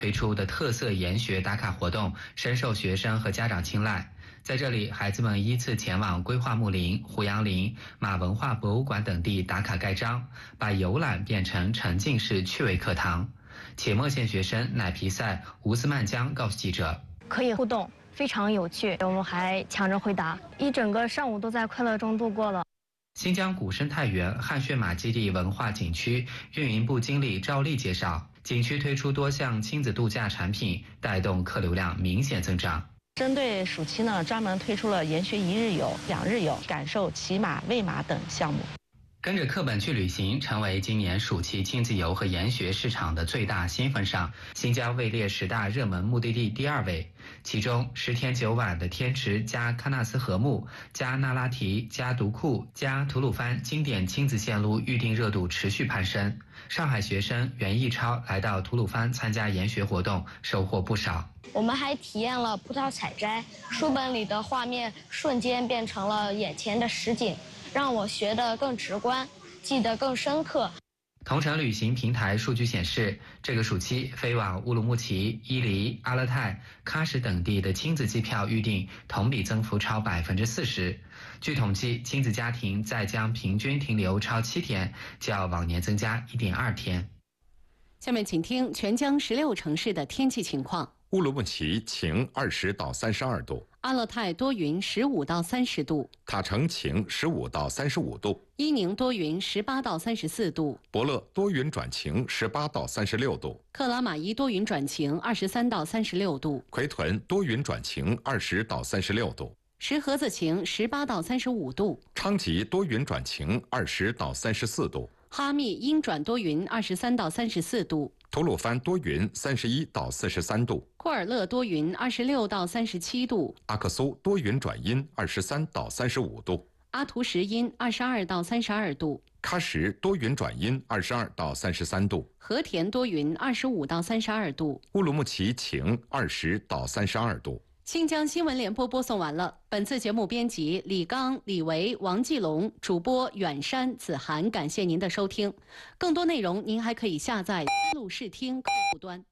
推出的特色研学打卡活动深受学生和家长青睐。在这里，孩子们依次前往归化木林、胡杨林、马文化博物馆等地打卡盖章，把游览变成沉浸式趣味课堂。且末县学生乃皮赛吴斯曼江告诉记者：“ 可以互动，非常有趣，我们还抢着回答，一整个上午都在快乐中度过了。” 新疆古生态园汗血马基地文化景区运营部经理赵丽介绍，景区推出多项亲子度假产品，带动客流量明显增长。 针对暑期呢，专门推出了研学1日游、2日游、感受骑马、喂马等项目。 跟着课本去旅行，成为今年暑期亲子游和研学市场的最大新风尚。新疆位列10大热门目的地第2位，其中10天9晚的天池加喀纳斯河木加那拉提加独库加吐鲁番经典亲子线路预订热度持续攀升。上海学生袁艺超来到吐鲁番参加研学活动，收获不少。 我们还体验了葡萄采摘，书本里的画面瞬间变成了眼前的实景，让我学得更直观，记得更深刻。 同城旅行平台数据显示，这个暑期飞往乌鲁木齐、伊犁、阿勒泰、喀什等地的亲子机票预订同比增幅超40%。据统计，亲子家庭在江平均停留超7天，较往年增加1.2天。 下面请听全江16城市的天气情况。 乌鲁木齐晴20到32度， 阿勒泰多云15到30度， 塔城晴15到35度， 伊宁多云18到34度， 博乐多云转晴18到36度， 克拉玛依多云转晴23到36度， 奎屯多云转晴20到36度， 石河子晴18到35度， 昌吉多云转晴20到34度， 哈密阴转多云23到34度， 吐鲁番多云31到43度， 库尔勒多云26到37度， 阿克苏多云转阴23到35度， 阿图什阴22到32度， 喀什多云转阴22到33度， 和田多云25到32度， 乌鲁木齐晴20到32度。 新疆新闻联播播送完了。本次节目编辑李刚、李维、王继龙，主播远山、子涵，感谢您的收听。更多内容您还可以下载录视听客户端。